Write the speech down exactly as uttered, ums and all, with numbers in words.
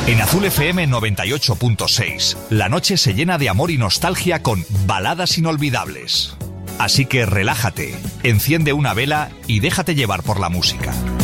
En Azul F M noventa y ocho punto seis, la noche se llena de amor y nostalgia con baladas inolvidables. Así que relájate, enciende una vela y déjate llevar por la música.